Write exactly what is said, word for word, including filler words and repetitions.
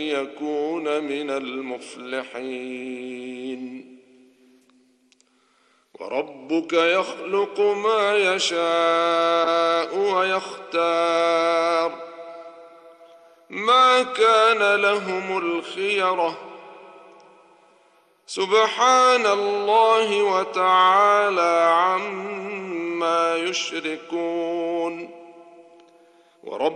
يكون من المفلحين. وربك يخلق ما يشاء ويختار ما كان لهم الخيرة سبحان الله وتعالى عما يشركون. ورب